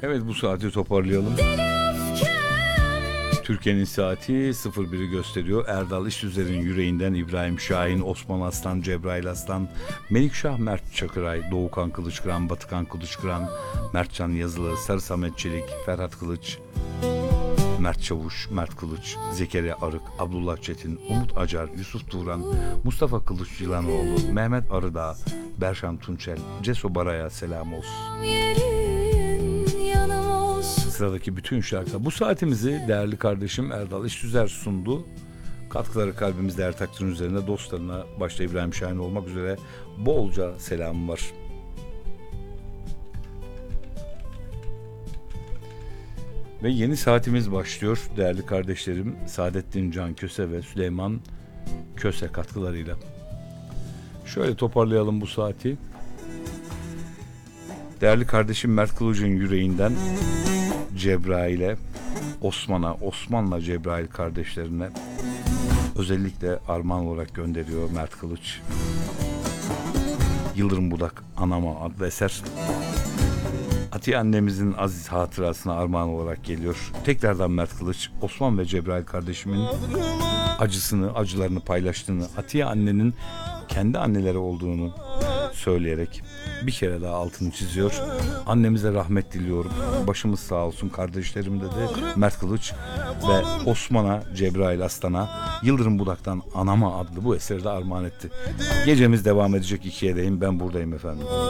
Evet, bu saati toparlayalım. Türkiye'nin saati 01'i gösteriyor. Erdal İştüzer'in yüreğinden İbrahim Şahin, Osman Aslan, Cebrail Aslan, Melikşah Mert Çakıray, Doğukan Kılıçkıran, Batıkan Kılıçkıran, Mertcan Yazılı, Sarı Samet Çelik, Ferhat Kılıç, Mert Çavuş, Mert Kılıç, Zekeriya Arık, Abdullah Çetin, Umut Acar, Yusuf Turan, Mustafa Kılıç Yılanoğlu, Mehmet Arıdağ, Berşan Tunçel, Ceso Baraya selam olsun. Sıradaki bütün şarkı. Bu saatimizi değerli kardeşim Erdal İştüzer sundu. Katkıları kalbimizde her takdirin üzerinde, dostlarına başta İbrahim Şahin olmak üzere bolca selamım var. Ve yeni saatimiz başlıyor değerli kardeşlerim Saadettin Can Köse ve Süleyman Köse katkılarıyla. Şöyle toparlayalım bu saati. Değerli kardeşim Mert Kılıç'ın yüreğinden Cebrail'e, Osman'la Cebrail kardeşlerine özellikle armağan olarak gönderiyor Mert Kılıç. Yıldırım Budak Anama adlı eser Atiye annemizin aziz hatırasına armağan olarak geliyor. Tekrardan Mert Kılıç, Osman ve Cebrail kardeşimin acılarını paylaştığını, Atiye annenin kendi anneleri olduğunu söyleyerek bir kere daha altını çiziyor. Annemize rahmet diliyorum. Başımız sağ olsun kardeşlerim dedi Mert Kılıç ve Osman'a, Cebrail Aslan'a Yıldırım Budak'tan Anama adlı bu eseri de armağan etti. Gecemiz devam edecek 2'ye değin. Ben buradayım efendim.